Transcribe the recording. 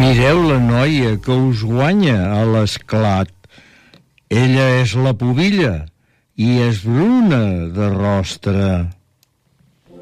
Mireu la noia que us guanya a l'esclat. Ella és la pubilla i és bruna de rostre.